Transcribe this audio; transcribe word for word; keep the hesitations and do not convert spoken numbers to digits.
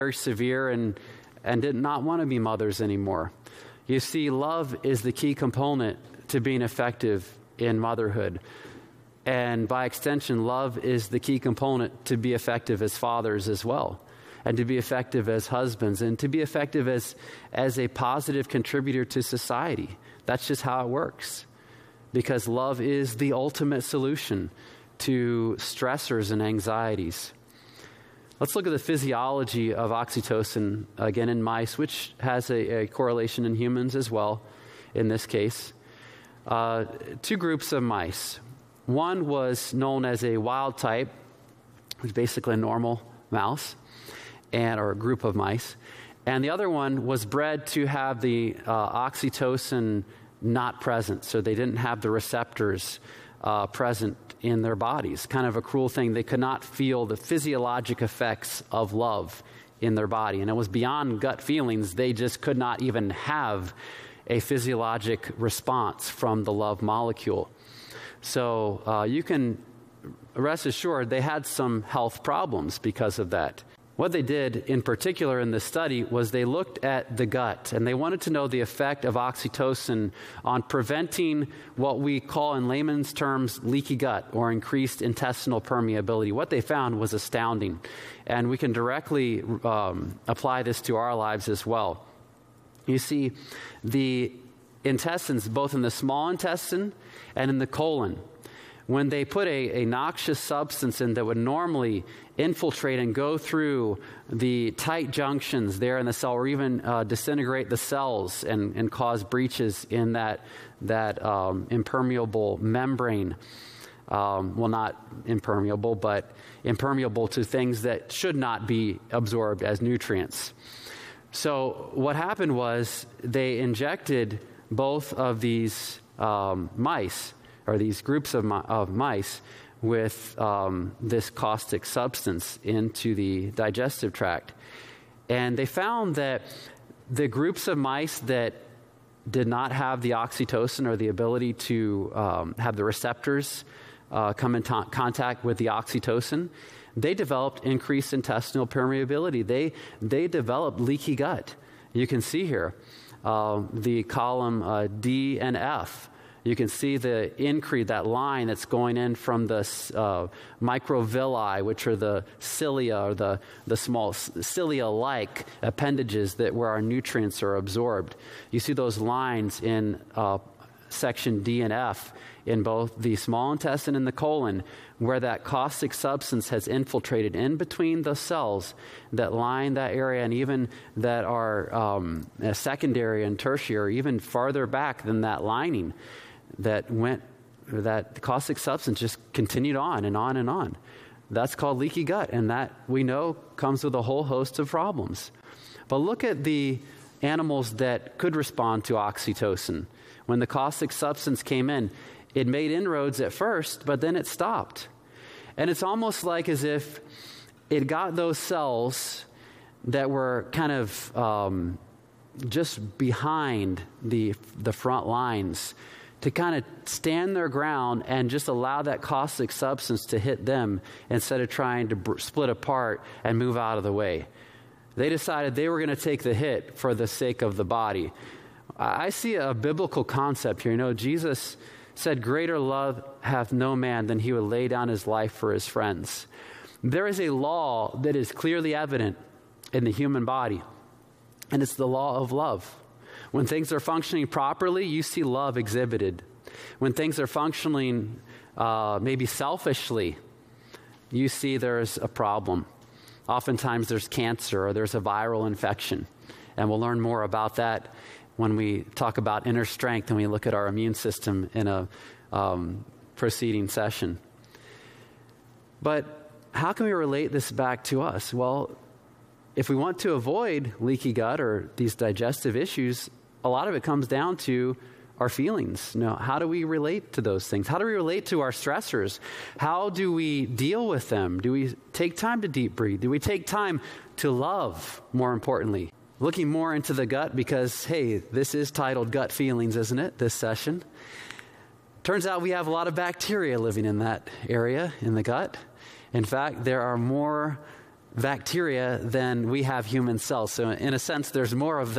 very severe and, and did not want to be mothers anymore. You see, love is the key component to being effective in motherhood. And by extension, love is the key component to be effective as fathers as well, and to be effective as husbands, and to be effective as, as a positive contributor to society. That's just how it works, because love is the ultimate solution to stressors and anxieties. Let's look at the physiology of oxytocin, again in mice, which has a, a correlation in humans as well in this case. Uh, two groups of mice. One was known as a wild type, which is basically a normal mouse, and or a group of mice. And the other one was bred to have the uh, oxytocin not present, so they didn't have the receptors uh, present in their bodies. Kind of a cruel thing. They could not feel the physiologic effects of love in their body. And it was beyond gut feelings. They just could not even have a physiologic response from the love molecule. So uh, you can rest assured they had some health problems because of that. What they did in particular in this study was they looked at the gut, and they wanted to know the effect of oxytocin on preventing what we call in layman's terms leaky gut or increased intestinal permeability. What they found was astounding, and we can directly um, apply this to our lives as well. You see, the intestines, both in the small intestine and in the colon, when they put a, a noxious substance in that would normally infiltrate and go through the tight junctions there in the cell, or even uh, disintegrate the cells and, and cause breaches in that, that um, impermeable membrane, um, well, not impermeable, but impermeable to things that should not be absorbed as nutrients. So what happened was they injected both of these um, mice, or these groups of, mi- of mice, with um, this caustic substance into the digestive tract. And they found that the groups of mice that did not have the oxytocin or the ability to um, have the receptors uh, come in t- contact with the oxytocin, they developed increased intestinal permeability. They, they developed leaky gut. You can see here uh, the column uh, D and F. You can see the increase, that line that's going in from the uh, microvilli, which are the cilia, or the, the small cilia-like appendages that where our nutrients are absorbed. You see those lines in uh, section D and F in both the small intestine and the colon, where that caustic substance has infiltrated in between the cells that line that area, and even that are um, secondary and tertiary, even farther back than that lining. That went, that caustic substance just continued on and on and on. That's called leaky gut, and that we know comes with a whole host of problems. But look at the animals that could respond to oxytocin. When the caustic substance came in, it made inroads at first, but then it stopped. And it's almost like as if it got those cells that were kind of um, just behind the the front lines to kind of stand their ground and just allow that caustic substance to hit them instead of trying to br- split apart and move out of the way. They decided they were going to take the hit for the sake of the body. I, I see a biblical concept here. You know, Jesus said, "Greater love hath no man than he would lay down his life for his friends." There is a law that is clearly evident in the human body, and it's the law of love. When things are functioning properly, you see love exhibited. When things are functioning uh, maybe selfishly, you see there's a problem. Oftentimes there's cancer or there's a viral infection. And we'll learn more about that when we talk about inner strength and we look at our immune system in a um, preceding session. But how can we relate this back to us? Well, if we want to avoid leaky gut or these digestive issues, a lot of it comes down to our feelings. You know, how do we relate to those things? How do we relate to our stressors? How do we deal with them? Do we take time to deep breathe? Do we take time to love, more importantly? Looking more into the gut because, hey, this is titled Gut Feelings, isn't it, this session? Turns out we have a lot of bacteria living in that area, in the gut. In fact, there are more bacteria than we have human cells. So in a sense, there's more of